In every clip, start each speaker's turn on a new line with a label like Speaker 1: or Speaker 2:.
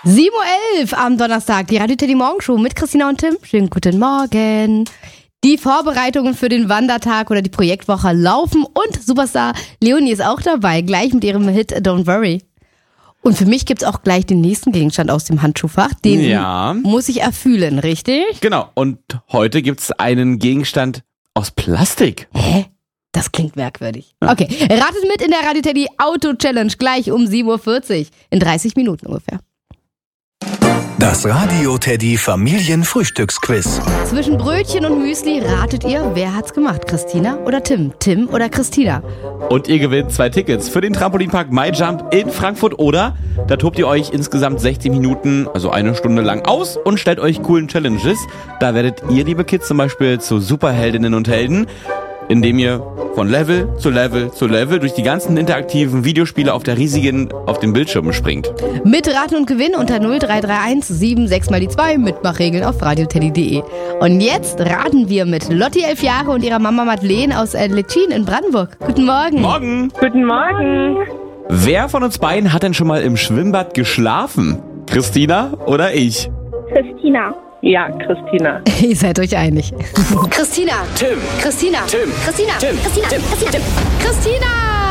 Speaker 1: 7:11 Uhr am Donnerstag, die Radio Teddy Morgenshow mit Christina und Tim. Schönen guten Morgen. Die Vorbereitungen für den Wandertag oder die Projektwoche laufen und Superstar Leonie ist auch dabei, gleich mit ihrem Hit Don't Worry. Und für mich gibt's auch gleich den nächsten Gegenstand aus dem Handschuhfach. Den muss ich erfühlen, richtig?
Speaker 2: Genau, und heute gibt's einen Gegenstand aus Plastik.
Speaker 1: Hä? Das klingt merkwürdig. Ja. Okay, ratet mit in der Radio Teddy Auto Challenge gleich um 7:40 Uhr. In 30 Minuten ungefähr.
Speaker 3: Das Radio Teddy Familienfrühstücksquiz.
Speaker 1: Zwischen Brötchen und Müsli ratet ihr, wer hat's gemacht? Christina oder Tim? Tim oder Christina?
Speaker 2: Und ihr gewinnt 2 Tickets für den Trampolinpark MyJump in Frankfurt oder da tobt ihr euch insgesamt 60 Minuten, also 1 Stunde lang aus und stellt euch coolen Challenges. Da werdet ihr, liebe Kids, zum Beispiel zu Superheldinnen und Helden, indem ihr von Level zu Level zu Level durch die ganzen interaktiven Videospiele auf den Bildschirmen springt.
Speaker 1: Mit Raten und Gewinn unter 0331 76 mal die 2 Mitmachregeln auf radioteddy.de. Und jetzt raten wir mit Lotti 11 Jahre und ihrer Mama Madeleine aus Letschin in Brandenburg. Guten Morgen.
Speaker 2: Morgen.
Speaker 4: Guten Morgen.
Speaker 2: Wer von uns beiden hat denn schon mal im Schwimmbad geschlafen? Christina oder ich?
Speaker 4: Christina. Ja, Christina.
Speaker 1: Ihr seid euch einig. Christina.
Speaker 2: Tim.
Speaker 1: Christina.
Speaker 2: Tim.
Speaker 1: Christina.
Speaker 2: Tim.
Speaker 1: Christina.
Speaker 2: Tim.
Speaker 1: Christina. Tim. Christina.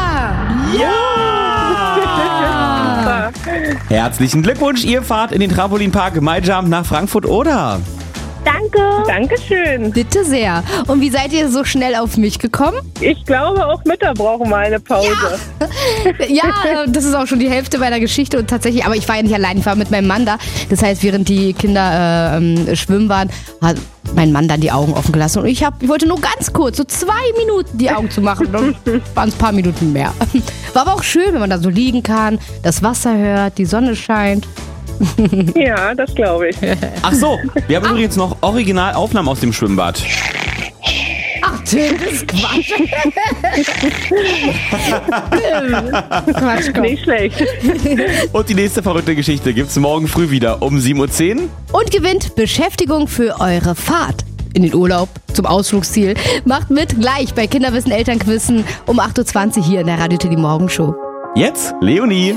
Speaker 2: Ja! Herzlichen Glückwunsch, ihr fahrt in den Trampolinpark MyJump nach Frankfurt oder?
Speaker 4: Danke. Dankeschön.
Speaker 1: Bitte sehr. Und wie seid ihr so schnell auf mich gekommen?
Speaker 4: Ich glaube, auch Mütter brauchen mal eine Pause.
Speaker 1: Ja, das ist auch schon die Hälfte meiner Geschichte und tatsächlich, aber ich war ja nicht allein, ich war mit meinem Mann da. Das heißt, während die Kinder schwimmen waren, hat mein Mann dann die Augen offen gelassen und ich wollte nur ganz kurz, so 2 Minuten die Augen zu machen, dann waren es ein paar Minuten mehr. War aber auch schön, wenn man da so liegen kann, das Wasser hört, die Sonne scheint.
Speaker 4: Ja, das glaube ich.
Speaker 2: Ach so, wir haben übrigens noch Originalaufnahmen aus dem Schwimmbad.
Speaker 1: Ach, Tim, das ist Quatsch. Quatsch, komm.
Speaker 4: Nicht schlecht.
Speaker 2: Und die nächste verrückte Geschichte gibt's morgen früh wieder um 7:10 Uhr.
Speaker 1: Und gewinnt Beschäftigung für eure Fahrt in den Urlaub zum Ausflugsziel. Macht mit gleich bei Kinderwissen Elternquissen um 8:20 Uhr hier in der Radio Teddy Morgenshow.
Speaker 2: Jetzt Leonie.